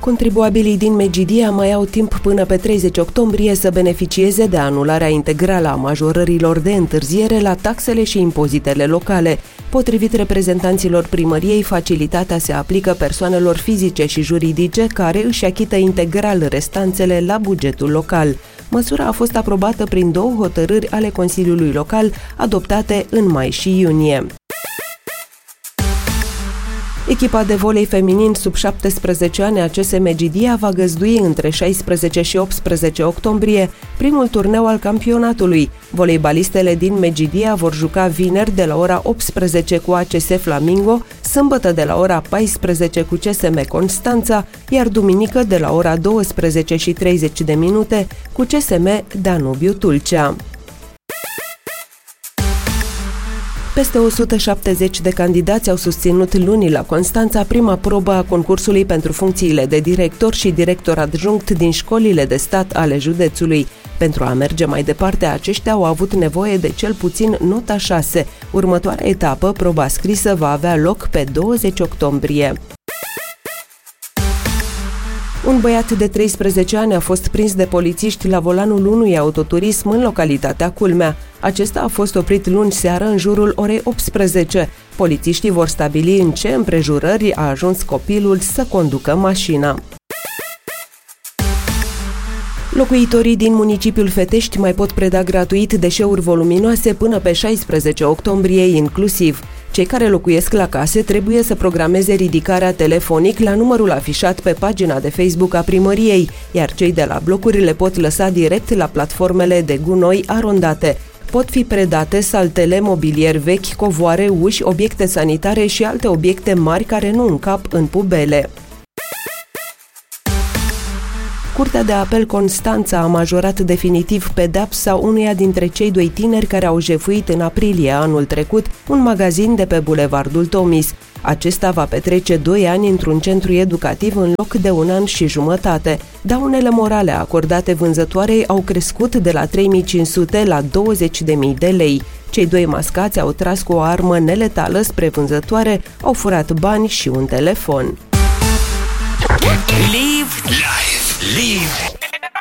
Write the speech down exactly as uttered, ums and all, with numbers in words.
Contribuabilii din Medgidia mai au timp până pe treizeci octombrie să beneficieze de anularea integrală a majorărilor de întârziere la taxele și impozitele locale. Potrivit reprezentanților primăriei, facilitatea se aplică persoanelor fizice și juridice care își achită integral restanțele la bugetul local. Măsura a fost aprobată prin două hotărâri ale Consiliului Local, adoptate în mai și iunie. Echipa de volei feminin sub șaptesprezece ani a C S Medgidia va găzdui între șaisprezece și optsprezece octombrie primul turneu al campionatului. Voleibalistele din Medgidia vor juca vineri de la ora optsprezece cu A C S Flamingo, sâmbătă de la ora paisprezece cu C S M Constanța, iar duminică de la ora douăsprezece și treizeci de minute cu C S M Danubiu Tulcea. Peste o sută șaptezeci de candidați au susținut luni la Constanța prima probă a concursului pentru funcțiile de director și director adjunct din școlile de stat ale județului. Pentru a merge mai departe, aceștia au avut nevoie de cel puțin nota șase. Următoarea etapă, proba scrisă, va avea loc pe douăzeci octombrie. Un băiat de treisprezece ani a fost prins de polițiști la volanul unui autoturism în localitatea Culmea. Acesta a fost oprit luni seară în jurul orei optsprezece. Polițiștii vor stabili în ce împrejurări a ajuns copilul să conducă mașina. Locuitorii din municipiul Fetești mai pot preda gratuit deșeuri voluminoase până pe șaisprezece octombrie inclusiv. Cei care locuiesc la case trebuie să programeze ridicarea telefonic la numărul afișat pe pagina de Facebook a primăriei, iar cei de la blocuri le pot lăsa direct la platformele de gunoi arondate. Pot fi predate saltele, mobilier vechi, covoare, uși, obiecte sanitare și alte obiecte mari care nu încap în pubele. Curtea de apel Constanța a majorat definitiv pedeapsa unuia dintre cei doi tineri care au jefuit în aprilie anul trecut un magazin de pe bulevardul Tomis. Acesta va petrece doi ani într-un centru educativ în loc de un an și jumătate. Daunele morale acordate vânzătoarei au crescut de la trei mii cinci sute la douăzeci de mii de lei. Cei doi mascați au tras cu o armă neletală spre vânzătoare, au furat bani și un telefon. Live! Live! Live!